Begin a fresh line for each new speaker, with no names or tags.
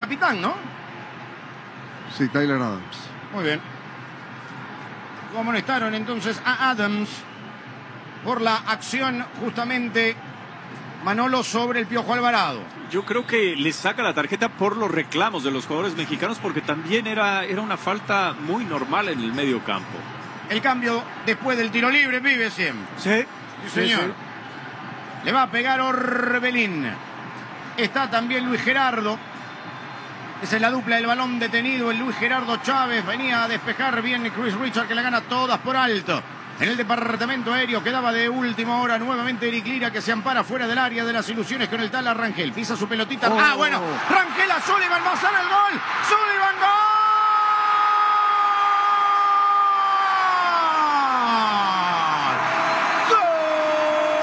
capitán, ¿no?
Sí, Tyler Adams.
Muy bien. Lo amonestaron entonces a Adams por la acción justamente, Manolo, sobre el Piojo Alvarado.
Yo creo que le saca la tarjeta por los reclamos de los jugadores mexicanos, porque también era una falta muy normal en el medio campo.
El cambio después del tiro libre, vive siempre.
Sí,
Sí, señor.
sí.
Le va a pegar Orbelín. Está también Luis Gerardo. Esa es la dupla del balón detenido. El Luis Gerardo Chávez venía a despejar bien Chris Richard, que la gana todas por alto. En el departamento aéreo quedaba de última hora nuevamente Eric Lira, que se ampara fuera del área de las ilusiones con el tal Rangel. Pisa su pelotita.
Oh.
Ah, bueno. Rangel a Sullivan. Va a ser el gol. Sullivan, gol.